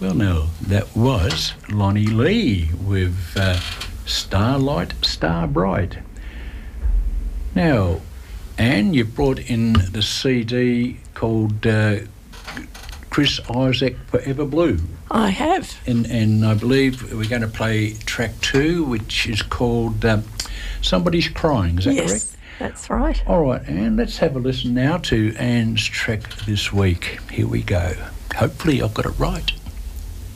Well, now, that was Lonnie Lee with Starlight, Star Bright. Now, Anne, you brought in the CD called Chris Isaak, Forever Blue. I have. And I believe we're going to play track 2, which is called Somebody's Crying. Is that correct? Yes, that's right. All right, Anne, let's have a listen now to Anne's track this week. Here we go. Hopefully I've got it right.